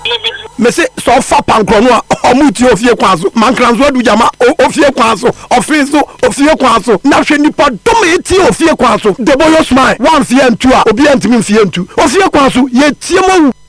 me say so fa pankro no omuti ofie kwaso mankranzo adu jama ofie kwaso ofinso ofie kwaso na hwe nipa dom eti ofie kwaso deboyo smile one fie ntu a obi antimi fie ntu ofie kwaso ye tie mo